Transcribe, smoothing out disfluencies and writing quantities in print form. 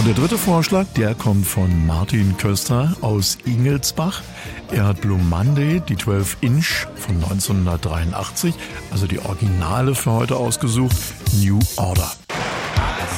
Der dritte Vorschlag, der kommt von Martin Köster aus Ingelsbach. Er hat Blue Monday, die 12 Inch von 1983, also die Originale für heute ausgesucht, New Order.